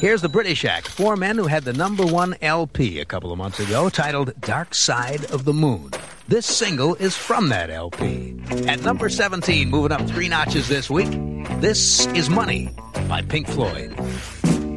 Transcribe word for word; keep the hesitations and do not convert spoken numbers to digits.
Here's the British Act, four men who had the number one L P a couple of months ago, titled Dark Side of the Moon. This single is from that L P. At number seventeen, moving up three notches this week, this is Money by Pink Floyd.